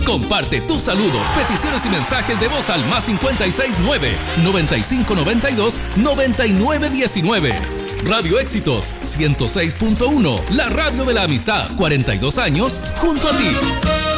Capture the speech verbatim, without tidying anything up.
Comparte tus saludos, peticiones y mensajes de voz al más cincuenta y seis nueve, noventa y cinco noventa y dos, noventa y nueve diecinueve. Radio Éxitos ciento seis punto uno, la radio de la amistad, cuarenta y dos años junto a ti.